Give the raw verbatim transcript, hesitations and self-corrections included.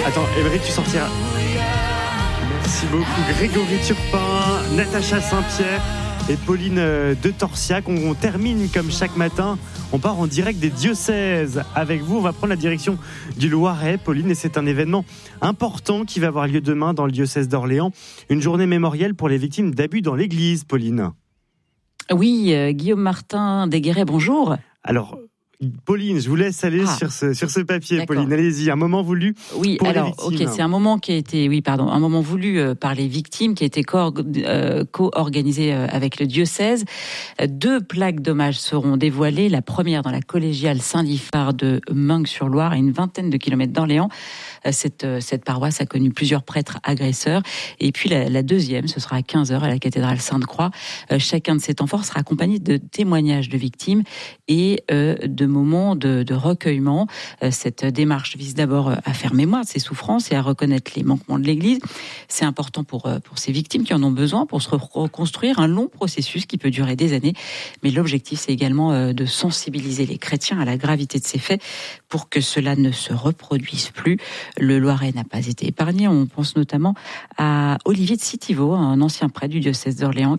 Attends, Émeric, tu sortiras. Merci beaucoup. Grégory Turpin, Natacha Saint-Pierre et Pauline de Torsiac. On, on termine comme chaque matin. On part en direct des diocèses avec vous. On va prendre la direction du Loiret, Pauline, et c'est un événement important qui va avoir lieu demain dans le diocèse d'Orléans. Une journée mémorielle pour les victimes d'abus dans l'église, Pauline. Oui, euh, Guillaume Martin Desguéret, bonjour. Alors, Pauline, je vous laisse aller ah. sur ce sur ce papier. D'accord. Pauline, allez-y, un moment voulu. Oui, pour alors, les victimes. ok, c'est un moment qui a été, oui, pardon, un moment voulu euh, par les victimes, qui a été co- euh, co-organisé euh, avec le diocèse. Euh, deux plaques d'hommage seront dévoilées. La première dans la collégiale Saint-Liphard de Meung-sur-Loire, à une vingtaine de kilomètres d'Orléans. Euh, cette euh, cette paroisse a connu plusieurs prêtres agresseurs. Et puis la, la deuxième, ce sera à quinze heures à la cathédrale Sainte-Croix. Euh, chacun de ces temps forts sera accompagné de témoignages de victimes et euh, de moments de, de recueillement. Euh, cette démarche vise d'abord à faire mémoire de ces souffrances et à reconnaître les manquements de l'Église. C'est important pour, pour ces victimes qui en ont besoin pour se reconstruire, un long processus qui peut durer des années. Mais l'objectif, c'est également de sensibiliser les chrétiens à la gravité de ces faits pour que cela ne se reproduise plus. Le Loiret n'a pas été épargné. On pense notamment à Olivier de Sitivo, un ancien prêtre du diocèse d'Orléans,